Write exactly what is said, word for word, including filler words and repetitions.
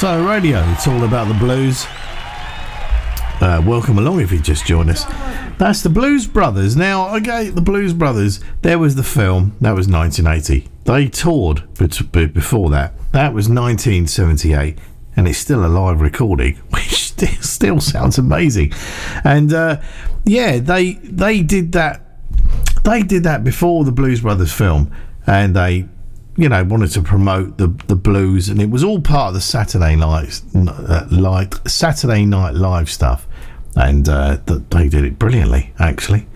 Soul Radio, it's all about the blues. Uh, welcome along if you just joined us. That's the Blues Brothers. Now, okay, the Blues Brothers, there was the film, that was nineteen eighty. They toured before that. That was nineteen seventy-eight, and it's still a live recording, which still, still sounds amazing. And uh, yeah, they they did that. They did that before the Blues Brothers film, and they, you know, wanted to promote the the blues, and it was all part of the Saturday night, uh, like Saturday Night Live stuff, and uh, th- they did it brilliantly, actually.